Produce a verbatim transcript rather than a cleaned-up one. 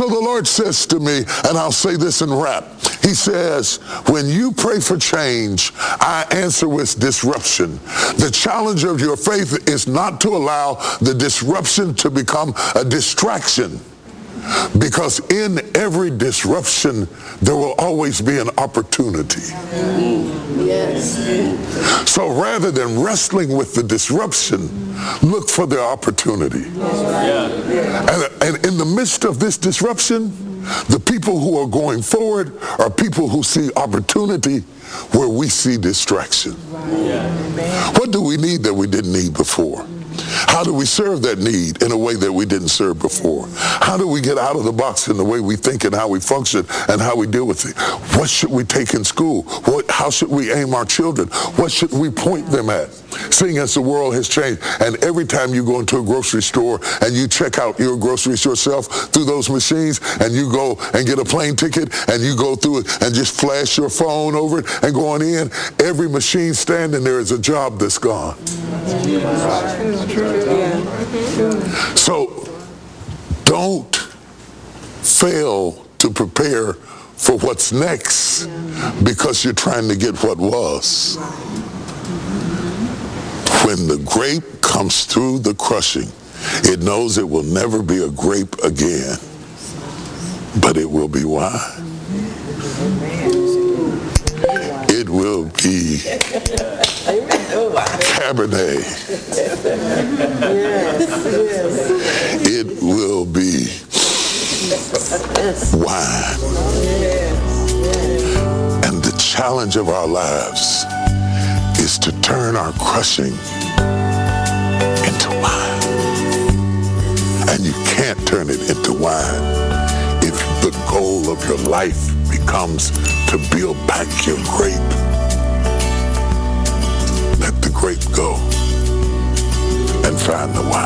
So the Lord says to me, and I'll say this in wrap, he says, when you pray for change, I answer with disruption. The challenge of your faith is not to allow the disruption to become a distraction. Because in every disruption, there will always be an opportunity. Yes. So rather than wrestling with the disruption, look for the opportunity. And, and in the midst of this disruption, the people who are going forward are people who see opportunity where we see distraction. What do we need that we didn't need before? How do we serve that need in a way that we didn't serve before? How do we get out of the box in the way we think and how we function and how we deal with it? What should we take in school? What, how should we aim our children? What should we point them at? Seeing as the world has changed, and every time you go into a grocery store and you check out your groceries yourself through those machines, and you go and get a plane ticket and you go through it and just flash your phone over it and go on in, every machine standing there is a job that's gone. So don't fail to prepare for what's next because you're trying to get what was. When the grape comes through the crushing, it knows it will never be a grape again, but it will be wine. It will be Cabernet. It will be wine. And the challenge of our lives is to turn our crushing into wine. And you can't turn it into wine if the goal of your life becomes to build back your grape.